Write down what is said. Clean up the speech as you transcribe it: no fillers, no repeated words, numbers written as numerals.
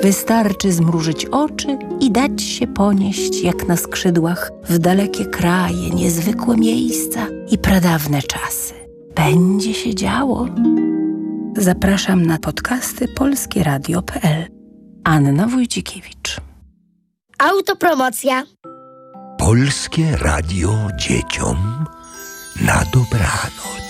Wystarczy zmrużyć oczy i dać się ponieść jak na skrzydłach w dalekie kraje, niezwykłe miejsca i pradawne czasy. Będzie się działo. Zapraszam na podcasty polskieradio.pl. Anna Wójcikiewicz. Autopromocja. Polskie Radio dzieciom na dobranoc.